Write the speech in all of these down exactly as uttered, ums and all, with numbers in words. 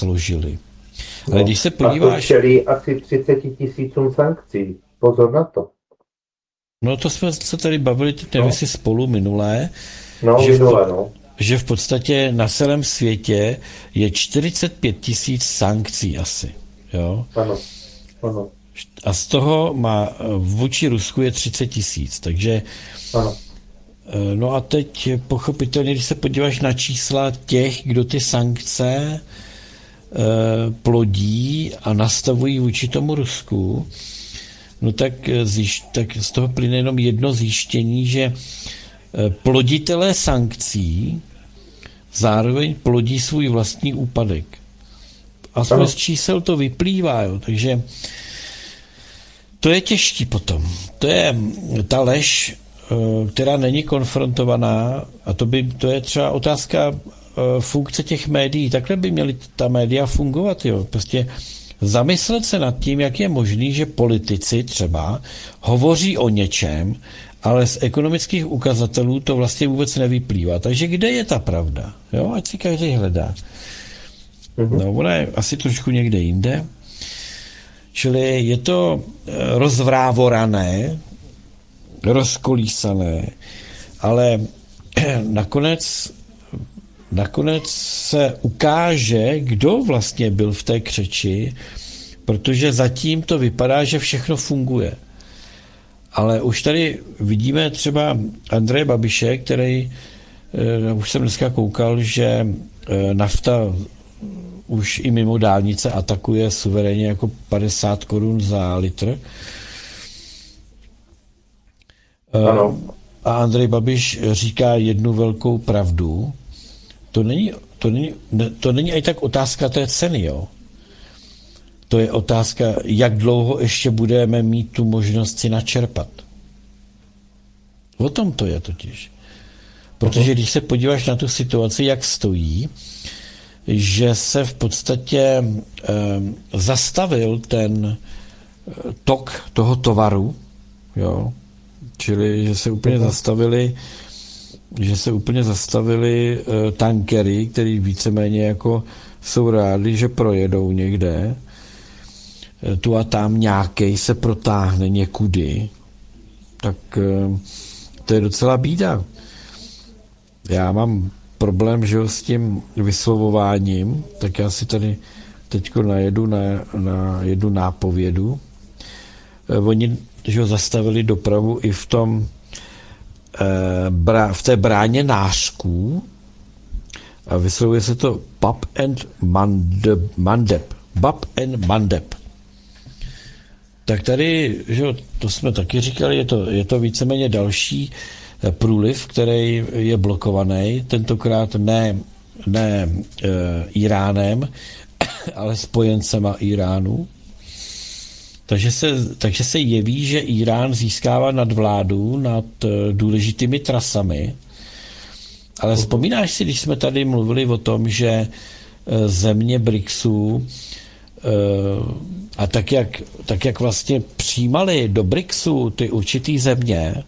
složili. No, ale když se podíváš... A to čelí asi třicet tisícům sankcí. Pozor na to. No to jsme se tady bavili, teď nevím, No. jestli spolu minulé, No, že, minule, v, no. že v podstatě na celém světě je čtyřicet pět tisíc sankcí asi. Jo? Ano, ano, A z toho má vůči Rusku je třicet tisíc, takže ano. no a teď pochopitelně, když se podíváš na čísla těch, kdo ty sankce e, plodí a nastavují vůči tomu Rusku, no tak, zjišť, tak z toho plyne jenom jedno zjištění, že ploditelé sankcí zároveň plodí svůj vlastní úpadek. Aspoň z čísel to vyplývá, jo. Takže to je těžký potom. To je ta lež, která není konfrontovaná, a to, by, to je třeba otázka funkce těch médií. Takhle by měly ta média fungovat. Jo. Prostě zamyslet se nad tím, jak je možný, že politici třeba hovoří o něčem, ale z ekonomických ukazatelů to vlastně vůbec nevyplývá. Takže kde je ta pravda? Jo, ať si každý hledá. No, ona je asi trošku někde jinde. Čili je to rozvrávorané, rozkolísané, ale nakonec, nakonec se ukáže, kdo vlastně byl v té křeči, protože zatím to vypadá, že všechno funguje. Ale už tady vidíme třeba Andreje Babiše, který, už jsem dneska koukal, že nafta už i mimo dálnice atakuje suverénně jako padesát korun za litr. Ano. A Andrej Babiš říká jednu velkou pravdu. To není, to není, to není ani tak otázka té ceny, jo. To je otázka, jak dlouho ještě budeme mít tu možnost si načerpat. O tom to je totiž. Protože když se podíváš na tu situaci, jak stojí, že se v podstatě e, zastavil ten tok toho tovaru, jo, čili že se úplně zastavili, že se úplně zastavili e, tankery, který víceméně jako jsou rádi, že projedou někde, e, tu a tam nějakej se protáhne někudy, tak e, to je docela bída. Já mám problém, že jo, s tím vyslovováním, tak já si tady teďko najedu na, na jednu nápovědu. E, oni, že jo, zastavili dopravu i v tom e, bra, v té bráně Nářků a vyslovuje se to Bab and Mandeb. Mandeb. Bab and Mandeb. Tak tady, že jo, to jsme taky říkali, je to, je to víceméně další průliv, který je blokovaný, tentokrát ne, ne e, Iránem, ale spojencema Iránu. Takže se, takže se jeví, že Irán získává nadvládu nad e, důležitými trasami. Ale vzpomínáš si, když jsme tady mluvili o tom, že e, země BRICSu e, a tak jak, tak jak vlastně přijímali do BRICSu ty určitý země,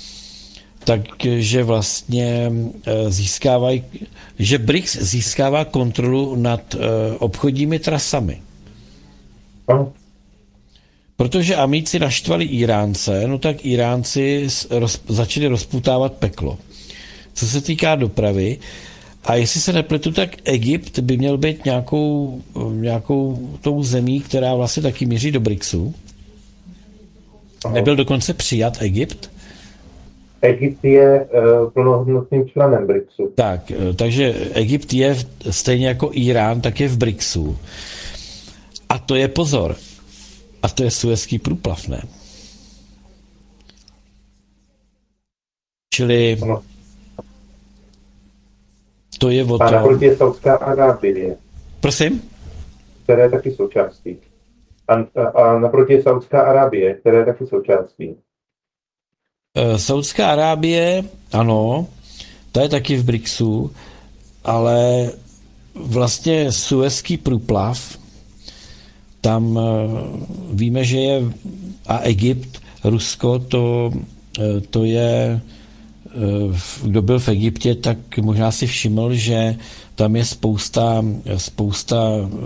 takže vlastně získávají, že BRICS získává kontrolu nad obchodními trasami. Ano. Protože Amíci naštvali Iránce, no tak Iránci roz, začali rozputávat peklo. Co se týká dopravy, a jestli se nepletu, tak Egypt by měl být nějakou, nějakou tou zemí, která vlastně taky míří do BRICSu. Aha. Nebyl dokonce přijat Egypt? Egypt je uh, plnohodnotným členem BRICSu. Tak, takže Egypt je v, stejně jako Irán, tak je v BRICSu. A to je pozor. A to je Suezský průplav, ne? Čili ano. To je o tom... A naproti je Saudská Arábie. Prosím? Která je taky součástí. A, a, a naproti je Saudská Arábie, která je taky součástí. Saudská Arábie, ano, ta je taky v BRICSu, ale vlastně Suezský průplav, tam víme, že je a Egypt, Rusko, to, to je, kdo byl v Egyptě, tak možná si všiml, že tam je spousta, spousta